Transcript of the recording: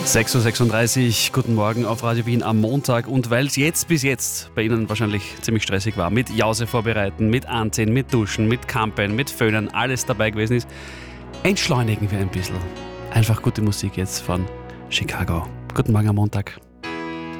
6.36 Uhr, guten Morgen auf Radio Wien am Montag. Und weil es bis jetzt bei Ihnen wahrscheinlich ziemlich stressig war, mit Jause vorbereiten, mit Anziehen, mit Duschen, mit Kampen, mit Föhnen, alles dabei gewesen ist, entschleunigen wir ein bisschen. Einfach gute Musik jetzt von Chicago. Guten Morgen am Montag.